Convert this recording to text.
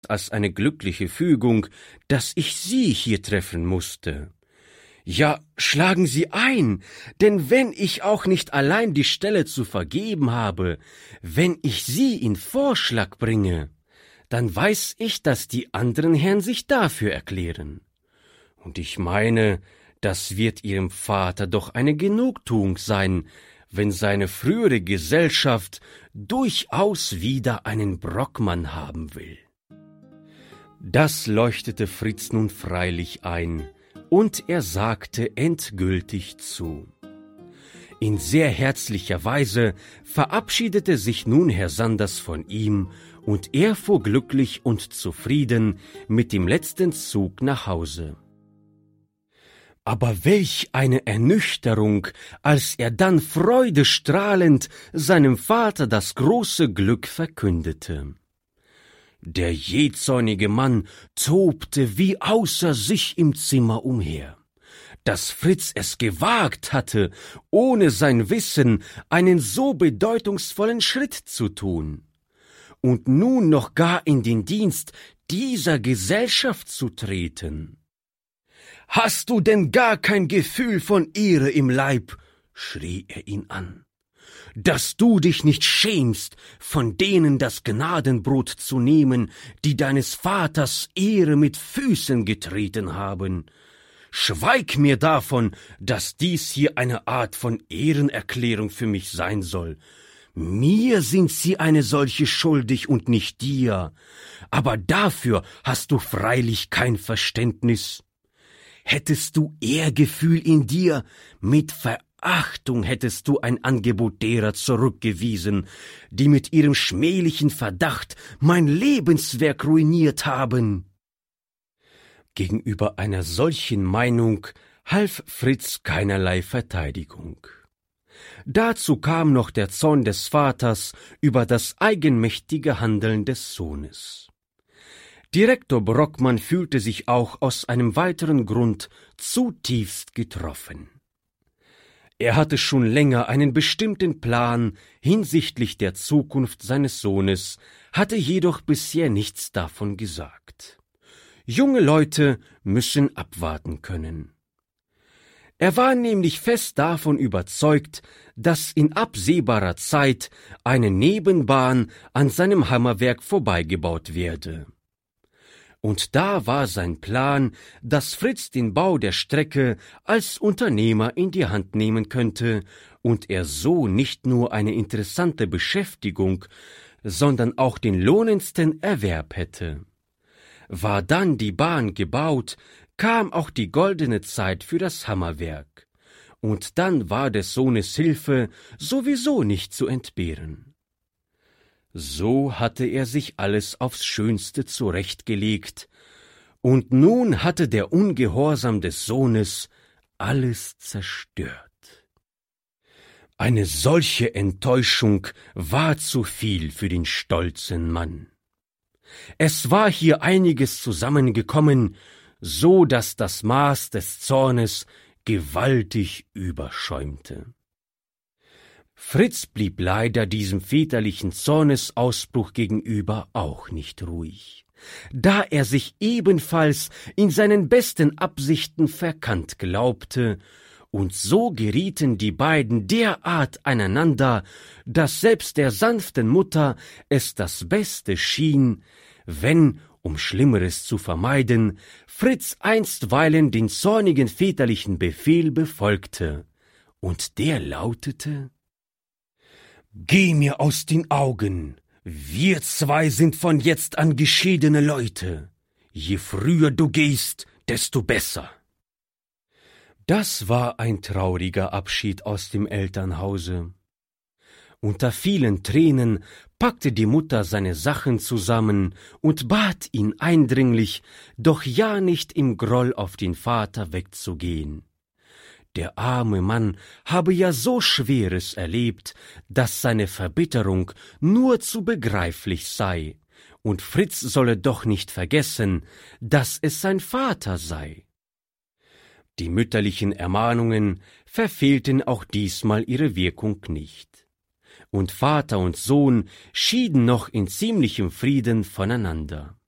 als eine glückliche Fügung, dass ich Sie hier treffen musste. Ja, schlagen Sie ein, denn wenn ich auch nicht allein die Stelle zu vergeben habe, wenn ich Sie in Vorschlag bringe, dann weiß ich, dass die anderen Herren sich dafür erklären. Und ich meine, das wird Ihrem Vater doch eine Genugtuung sein, wenn seine frühere Gesellschaft durchaus wieder einen Brockmann haben will. Das leuchtete Fritz nun freilich ein, und er sagte endgültig zu. In sehr herzlicher Weise verabschiedete sich nun Herr Sanders von ihm, und er fuhr glücklich und zufrieden mit dem letzten Zug nach Hause. Aber welch eine Ernüchterung, als er dann freudestrahlend seinem Vater das große Glück verkündete. Der jähzornige Mann tobte wie außer sich im Zimmer umher. Dass Fritz es gewagt hatte, ohne sein Wissen einen so bedeutungsvollen Schritt zu tun. Und nun noch gar in den Dienst dieser Gesellschaft zu treten. »Hast du denn gar kein Gefühl von Ehre im Leib?« schrie er ihn an. »Dass du dich nicht schämst, von denen das Gnadenbrot zu nehmen, die deines Vaters Ehre mit Füßen getreten haben? Schweig mir davon, dass dies hier eine Art von Ehrenerklärung für mich sein soll. Mir sind sie eine solche schuldig und nicht dir, aber dafür hast du freilich kein Verständnis. Hättest du Ehrgefühl in dir, mit Verachtung hättest du ein Angebot derer zurückgewiesen, die mit ihrem schmählichen Verdacht mein Lebenswerk ruiniert haben.« Gegenüber einer solchen Meinung half Fritz keinerlei Verteidigung. Dazu kam noch der Zorn des Vaters über das eigenmächtige Handeln des Sohnes. Direktor Brockmann fühlte sich auch aus einem weiteren Grund zutiefst getroffen. Er hatte schon länger einen bestimmten Plan hinsichtlich der Zukunft seines Sohnes, hatte jedoch bisher nichts davon gesagt. Junge Leute müssen abwarten können. Er war nämlich fest davon überzeugt, dass in absehbarer Zeit eine Nebenbahn an seinem Hammerwerk vorbeigebaut werde. Und da war sein Plan, dass Fritz den Bau der Strecke als Unternehmer in die Hand nehmen könnte und er so nicht nur eine interessante Beschäftigung, sondern auch den lohnendsten Erwerb hätte. War dann die Bahn gebaut, kam auch die goldene Zeit für das Hammerwerk, und dann war des Sohnes Hilfe sowieso nicht zu entbehren. So hatte er sich alles aufs Schönste zurechtgelegt, und nun hatte der Ungehorsam des Sohnes alles zerstört. Eine solche Enttäuschung war zu viel für den stolzen Mann. Es war hier einiges zusammengekommen, so dass das Maß des Zornes gewaltig überschäumte. Fritz blieb leider diesem väterlichen Zornesausbruch gegenüber auch nicht ruhig, da er sich ebenfalls in seinen besten Absichten verkannt glaubte, und so gerieten die beiden derart aneinander, dass selbst der sanften Mutter es das Beste schien, wenn, um Schlimmeres zu vermeiden, Fritz einstweilen den zornigen väterlichen Befehl befolgte, und der lautete: »Geh mir aus den Augen, wir zwei sind von jetzt an geschiedene Leute. Je früher du gehst, desto besser.« Das war ein trauriger Abschied aus dem Elternhause. Unter vielen Tränen packte die Mutter seine Sachen zusammen und bat ihn eindringlich, doch ja nicht im Groll auf den Vater wegzugehen. Der arme Mann habe ja so Schweres erlebt, dass seine Verbitterung nur zu begreiflich sei, und Fritz solle doch nicht vergessen, dass es sein Vater sei. Die mütterlichen Ermahnungen verfehlten auch diesmal ihre Wirkung nicht, und Vater und Sohn schieden noch in ziemlichem Frieden voneinander.